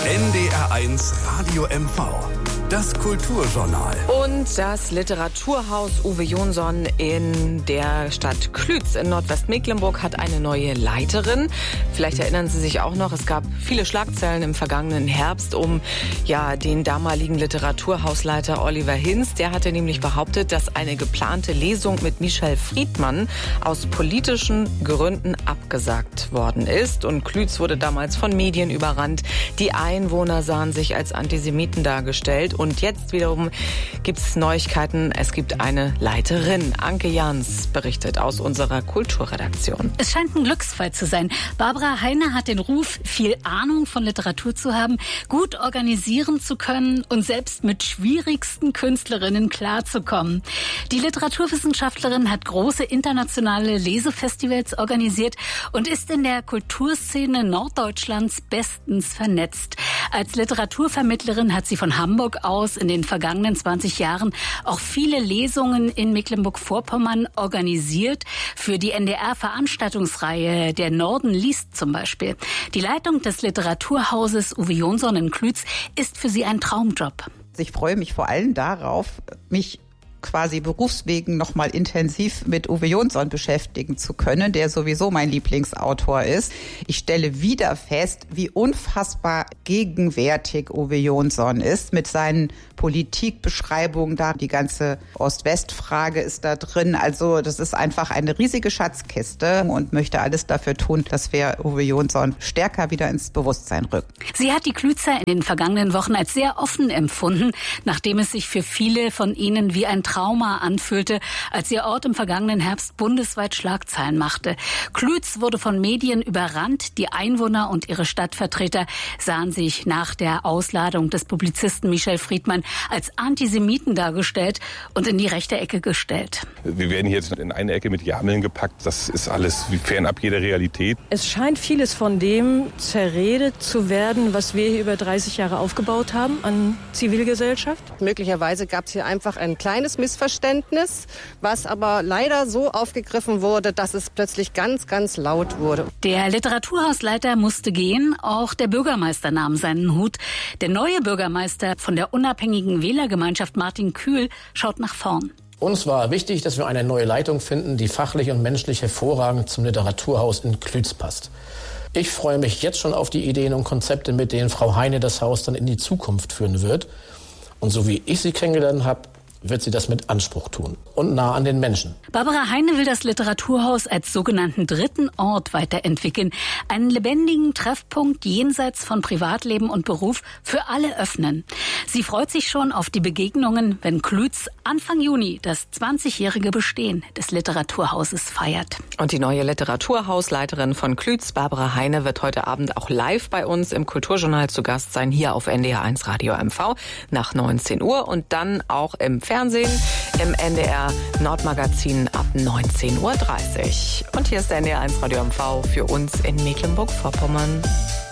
NDR1 Radio MV. Das Kulturjournal. Und das Literaturhaus Uwe Jonsson in der Stadt Klütz in Nordwestmecklenburg hat eine neue Leiterin. Vielleicht erinnern Sie sich auch noch, es gab viele Schlagzeilen im vergangenen Herbst um den damaligen Literaturhausleiter Oliver Hinz. Der hatte nämlich behauptet, dass eine geplante Lesung mit Michel Friedmann aus politischen Gründen abgesagt worden ist. Und Klütz wurde damals von Medien überrannt. Die Einwohner sahen sich als Antisemiten dargestellt. Und jetzt wiederum gibt es Neuigkeiten. Es gibt eine Leiterin. Anke Jans berichtet aus unserer Kulturredaktion. Es scheint ein Glücksfall zu sein. Barbara Heine hat den Ruf, viel Ahnung von Literatur zu haben, gut organisieren zu können und selbst mit schwierigsten Künstlerinnen klarzukommen. Die Literaturwissenschaftlerin hat große internationale Lesefestivals organisiert und ist in der Kulturszene Norddeutschlands bestens vernetzt. Als Literaturvermittlerin hat sie von Hamburg aus in den vergangenen 20 Jahren auch viele Lesungen in Mecklenburg-Vorpommern organisiert. Für die NDR-Veranstaltungsreihe Der Norden liest zum Beispiel. Die Leitung des Literaturhauses Uwe Jonsson in Klütz ist für sie ein Traumjob. Ich freue mich vor allem darauf, mich quasi berufswegen noch mal intensiv mit Uwe Jonsson beschäftigen zu können, der sowieso mein Lieblingsautor ist. Ich stelle wieder fest, wie unfassbar gegenwärtig Uwe Jonsson ist mit seinen Politikbeschreibungen da. Die ganze Ost-West-Frage ist da drin. Also das ist einfach eine riesige Schatzkiste und möchte alles dafür tun, dass wir Uwe Jonsson stärker wieder ins Bewusstsein rücken. Sie hat die Klützer in den vergangenen Wochen als sehr offen empfunden, nachdem es sich für viele von ihnen wie ein Trauma anfühlte, als ihr Ort im vergangenen Herbst bundesweit Schlagzeilen machte. Klütz wurde von Medien überrannt. Die Einwohner und ihre Stadtvertreter sahen sich nach der Ausladung des Publizisten Michel Friedmann als Antisemiten dargestellt und in die rechte Ecke gestellt. Wir werden hier jetzt in eine Ecke mit Jameln gepackt. Das ist alles fernab jeder Realität. Es scheint vieles von dem zerredet zu werden, was wir hier über 30 Jahre aufgebaut haben an Zivilgesellschaft. Möglicherweise gab es hier einfach ein kleines Missverständnis, was aber leider so aufgegriffen wurde, dass es plötzlich ganz, ganz laut wurde. Der Literaturhausleiter musste gehen, auch der Bürgermeister nahm seinen Hut. Der neue Bürgermeister von der unabhängigen Wählergemeinschaft Martin Kühl schaut nach vorn. Uns war wichtig, dass wir eine neue Leitung finden, die fachlich und menschlich hervorragend zum Literaturhaus in Klütz passt. Ich freue mich jetzt schon auf die Ideen und Konzepte, mit denen Frau Heine das Haus dann in die Zukunft führen wird. Und so wie ich sie kennengelernt habe, wird sie das mit Anspruch tun und nah an den Menschen. Barbara Heine will das Literaturhaus als sogenannten dritten Ort weiterentwickeln. Einen lebendigen Treffpunkt jenseits von Privatleben und Beruf für alle öffnen. Sie freut sich schon auf die Begegnungen, wenn Klütz Anfang Juni das 20-jährige Bestehen des Literaturhauses feiert. Und die neue Literaturhausleiterin von Klütz, Barbara Heine, wird heute Abend auch live bei uns im Kulturjournal zu Gast sein, hier auf NDR1 Radio MV nach 19 Uhr und dann auch im Fernsehen, im NDR Nordmagazin ab 19:30 Uhr. Und hier ist der NDR1 Radio MV für uns in Mecklenburg-Vorpommern.